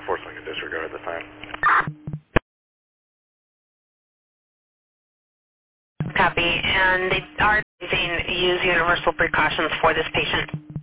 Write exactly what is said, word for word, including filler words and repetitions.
unfortunately can disregard at the time. Copy. And they are using use universal precautions for this patient.